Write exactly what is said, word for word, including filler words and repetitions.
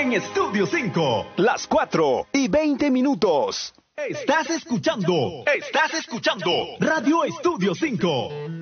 en Estudio cinco. Las cuatro y veinte minutos. Estás escuchando, estás escuchando Radio Estudio cinco.